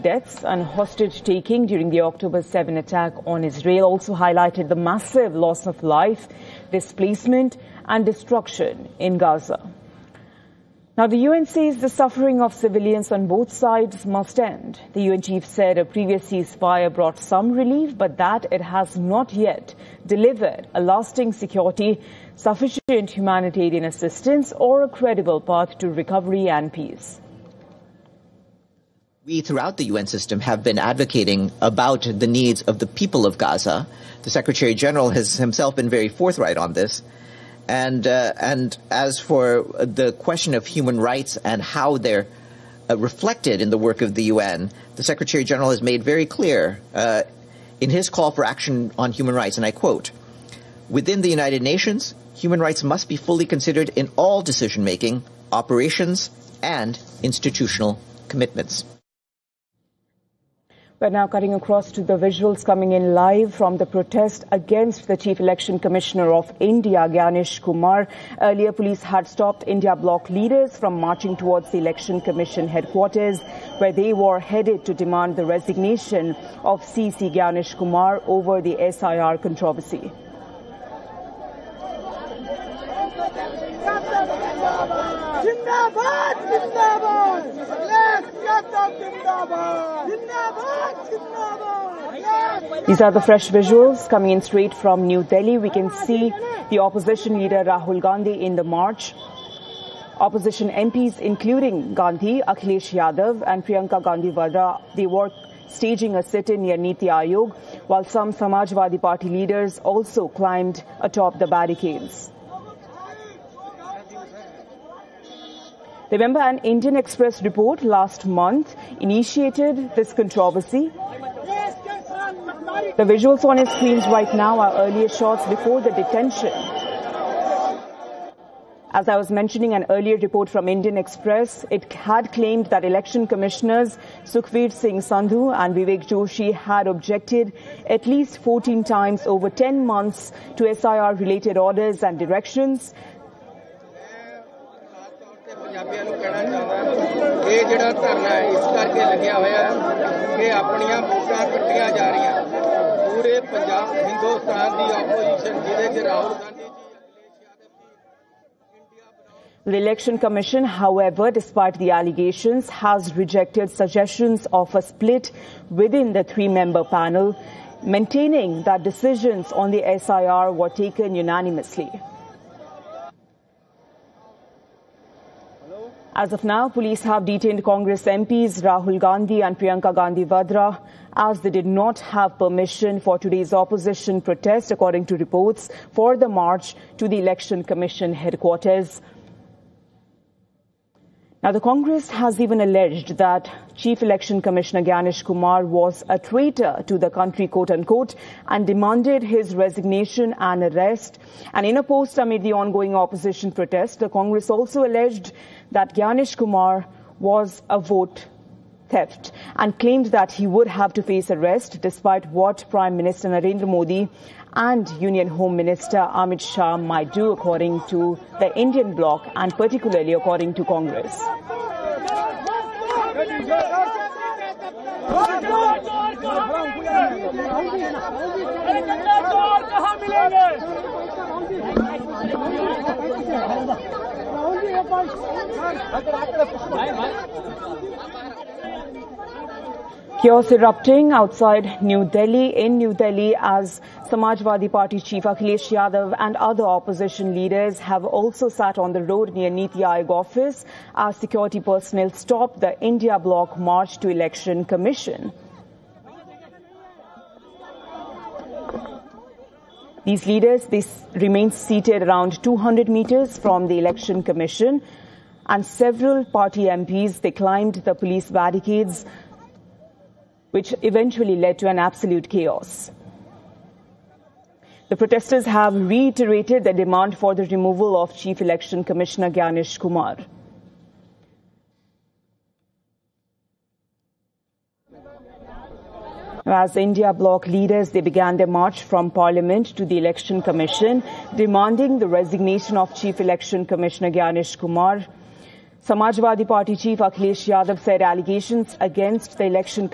deaths and hostage-taking during the October 7 attack on Israel also highlighted the massive loss of life, displacement and destruction in Gaza. Now, the UN says the suffering of civilians on both sides must end. The UN chief said a previous ceasefire brought some relief, but that it has not yet delivered a lasting security, sufficient humanitarian assistance, or a credible path to recovery and peace. We throughout the UN system have been advocating about the needs of the people of Gaza. The Secretary General has himself been very forthright on this. And as for the question of human rights and how they're reflected in the work of the UN, the Secretary General has made very clear in his call for action on human rights, and I quote, "Within the United Nations, human rights must be fully considered in all decision-making, operations, and institutional commitments." We're now cutting across to the visuals coming in live from the protest against the Chief Election Commissioner of India, Gyanesh Kumar. Earlier, police had stopped India bloc leaders from marching towards the Election Commission headquarters, where they were headed to demand the resignation of CC Gyanesh Kumar over the SIR controversy. Zindabad, Zindabad! Let's get up, Zindabad! Zindabad, Zindabad! These are the fresh visuals coming in straight from New Delhi. We can see the opposition leader Rahul Gandhi in the march. Opposition MPs including Gandhi, Akhilesh Yadav and Priyanka Gandhi Vadra, they were staging a sit-in near Niti Aayog, while some Samajwadi Party leaders also climbed atop the barricades. Remember, an Indian Express report last month initiated this controversy. The visuals on his screens right now are earlier shots before the detention. As I was mentioning, an earlier report from Indian Express, it had claimed that election commissioners Sukhveer Singh Sandhu and Vivek Joshi had objected at least 14 times over 10 months to SIR-related orders and directions. ਪੰਜਾਬੀਆਂ ਨੂੰ ਕਹਿਣਾ ਚਾਹੁੰਦਾ ਇਹ ਜਿਹੜਾ ਧਰਨਾ ਹੈ ਇਸ ਕਰਕੇ ਲੱਗਿਆ ਹੋਇਆ ਹੈ ਕਿ ਆਪਣੀਆਂ ਵੋਟਾਂ ਕੱਟੀਆਂ ਜਾ ਰਹੀਆਂ ਪੂਰੇ ਪੰਜਾਬ ਹਿੰਦੁਸਤਾਨ ਦੀ ਆਪੋਜੀਸ਼ਨ ਜਿਹਦੇ ਚ Rahul Gandhi ji The Election Commission, however, despite the allegations, has rejected suggestions of a split within the three-member panel, maintaining that decisions on the SIR were taken unanimously. As of now, police have detained Congress MPs Rahul Gandhi and Priyanka Gandhi Vadra, as they did not have permission for today's opposition protest, according to reports, for the march to the Election Commission headquarters. Now, the Congress has even alleged that Chief Election Commissioner Gyanesh Kumar was a traitor to the country, quote-unquote, and demanded his resignation and arrest. And in a post amid the ongoing opposition protest, the Congress also alleged that Gyanesh Kumar was a vote theft and claimed that he would have to face arrest, despite what Prime Minister Narendra Modi and Union Home Minister Amit Shah might do, according to the Indian bloc and particularly according to Congress. Chaos erupting outside New Delhi, in New Delhi, as Samajwadi Party Chief Akhilesh Yadav and other opposition leaders have also sat on the road near Niti Aayog office as security personnel stopped the India bloc march to Election Commission. These leaders, they remain seated around 200 meters from the Election Commission, and several party MPs, they climbed the police barricades, which eventually led to an absolute chaos. The protesters have reiterated their demand for the removal of Chief Election Commissioner Gyanesh Kumar. As India bloc leaders, they began their march from Parliament to the Election Commission, demanding the resignation of Chief Election Commissioner Gyanesh Kumar. Samajwadi Party Chief Akhilesh Yadav said allegations against the Election